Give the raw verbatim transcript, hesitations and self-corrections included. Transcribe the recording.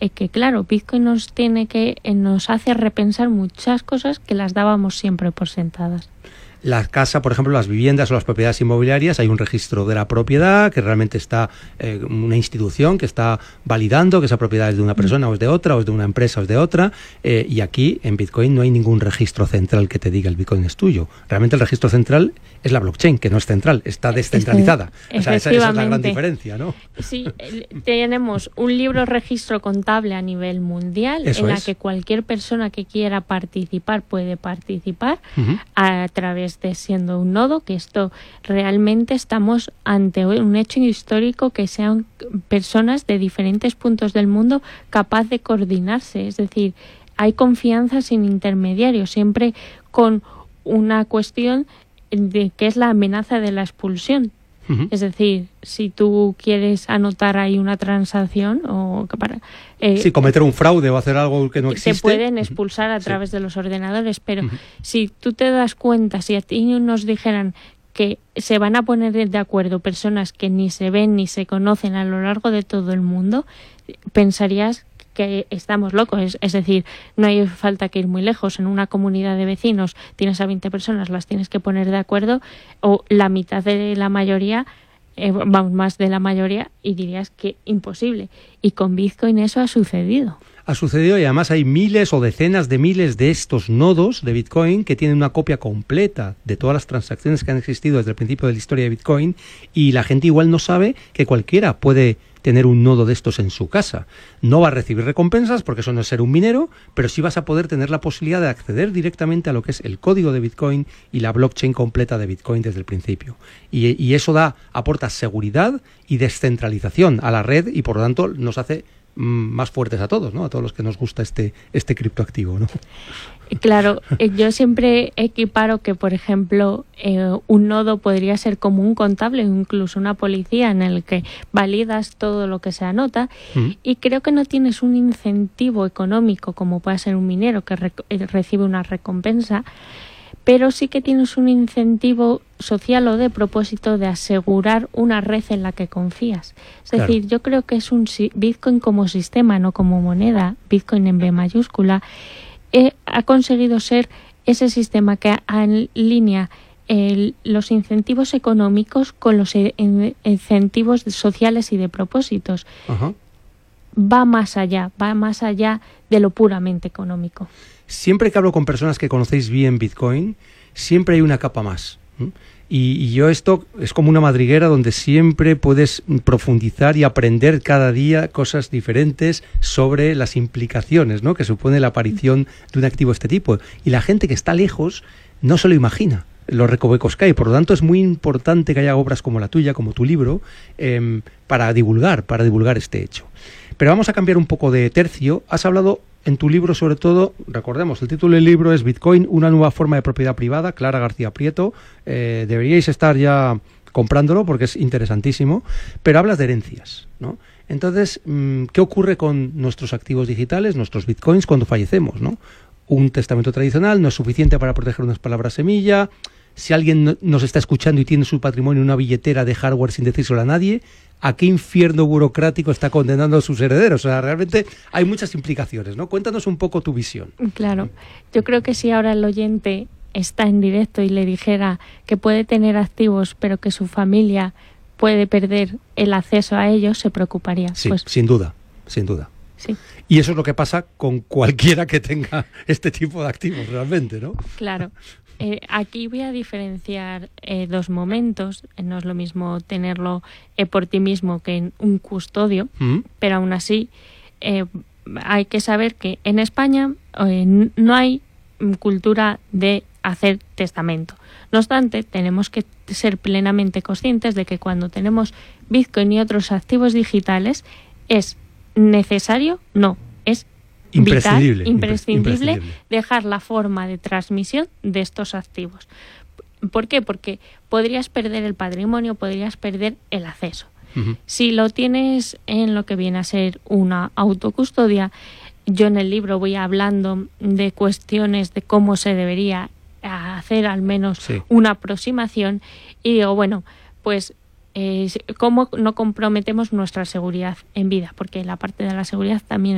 eh, que claro, Bitcoin nos tiene que eh, nos hace repensar muchas cosas que las dábamos siempre por sentadas. La casa, por ejemplo, las viviendas o las propiedades inmobiliarias, hay un registro de la propiedad que realmente está, eh, una institución que está validando que esa propiedad es de una persona mm. o es de otra, o es de una empresa o es de otra, eh, y aquí en Bitcoin no hay ningún registro central que te diga el Bitcoin es tuyo. Realmente el registro central es la blockchain, que no es central, está descentralizada. O sea, esa, esa es la gran diferencia, ¿no? Sí, tenemos un libro registro contable a nivel mundial Eso en la es. que cualquier persona que quiera participar puede participar uh-huh. a través de siendo un nodo, que esto realmente estamos ante un hecho histórico, que sean personas de diferentes puntos del mundo capaz de coordinarse, es decir, hay confianza sin intermediarios, siempre con una cuestión de que es la amenaza de la expulsión. Uh-huh. Es decir, si tú quieres anotar ahí una transacción o para eh, sí, cometer un fraude o hacer algo que no existe, te pueden expulsar a través sí. de los ordenadores, pero uh-huh. si tú te das cuenta, si a ti nos dijeran que se van a poner de acuerdo personas que ni se ven ni se conocen a lo largo de todo el mundo, pensarías que estamos locos, es, es decir, no hay falta que ir muy lejos. En una comunidad de vecinos tienes a veinte personas, las tienes que poner de acuerdo, o la mitad de la mayoría, eh, vamos, más de la mayoría, y dirías que imposible. Y con Bitcoin eso ha sucedido. Ha sucedido, y además hay miles o decenas de miles de estos nodos de Bitcoin que tienen una copia completa de todas las transacciones que han existido desde el principio de la historia de Bitcoin, y la gente igual no sabe que cualquiera puede tener un nodo de estos en su casa. No va a recibir recompensas porque eso no es ser un minero, pero sí vas a poder tener la posibilidad de acceder directamente a lo que es el código de Bitcoin y la blockchain completa de Bitcoin desde el principio. Y, y eso da, aporta seguridad y descentralización a la red, y por lo tanto nos hace más fuertes a todos, ¿no? A todos los que nos gusta este este criptoactivo, ¿no? Claro, yo siempre equiparo que, por ejemplo, eh, un nodo podría ser como un contable o incluso una policía en el que validas todo lo que se anota mm. y creo que no tienes un incentivo económico como puede ser un minero que re- recibe una recompensa, pero sí que tienes un incentivo social o de propósito de asegurar una red en la que confías. Es claro. decir, yo creo que es un Bitcoin como sistema, no como moneda, Bitcoin en B mayúscula, eh, ha conseguido ser ese sistema que alinea el, los incentivos económicos con los en, incentivos sociales y de propósitos. Uh-huh. Va más allá, va más allá de lo puramente económico. Siempre que hablo con personas que conocéis bien Bitcoin, siempre hay una capa más. ¿eh? Y, y yo esto es como una madriguera donde siempre puedes profundizar y aprender cada día cosas diferentes sobre las implicaciones, ¿no? que supone la aparición de un activo de este tipo. Y la gente que está lejos no se lo imagina, los recovecos que hay. Por lo tanto, es muy importante que haya obras como la tuya, como tu libro, eh, para divulgar, para divulgar este hecho. Pero vamos a cambiar un poco de tercio. Has hablado en tu libro, sobre todo, recordemos, el título del libro es Bitcoin, una nueva forma de propiedad privada, Clara García Prieto. Eh, deberíais estar ya comprándolo porque es interesantísimo, pero hablas de herencias, ¿no? Entonces, ¿qué ocurre con nuestros activos digitales, nuestros Bitcoins, cuando fallecemos, ¿no? Un testamento tradicional no es suficiente para proteger unas palabras semilla. Si alguien nos está escuchando y tiene su patrimonio en una billetera de hardware sin decírselo a nadie, ¿a qué infierno burocrático está condenando a sus herederos? O sea, realmente hay muchas implicaciones, ¿no? Cuéntanos un poco tu visión. Claro. Yo creo que si ahora el oyente está en directo y le dijera que puede tener activos, pero que su familia puede perder el acceso a ellos, se preocuparía. Sí, pues, sin duda, sin duda. Sí. Y eso es lo que pasa con cualquiera que tenga este tipo de activos, realmente, ¿no? Claro. Eh, aquí voy a diferenciar eh, dos momentos. No es lo mismo tenerlo eh, por ti mismo que en un custodio, mm. pero aún así eh, hay que saber que en España eh, no hay cultura de hacer testamento. No obstante, tenemos que ser plenamente conscientes de que cuando tenemos Bitcoin y otros activos digitales, ¿es necesario? No, es Imprescindible, vital, imprescindible, imprescindible dejar la forma de transmisión de estos activos. ¿Por qué? Porque podrías perder el patrimonio, podrías perder el acceso. Uh-huh. Si lo tienes en lo que viene a ser una autocustodia, yo en el libro voy hablando de cuestiones de cómo se debería hacer al menos sí. una aproximación, y digo, bueno, pues eh, cómo no comprometemos nuestra seguridad en vida, porque la parte de la seguridad también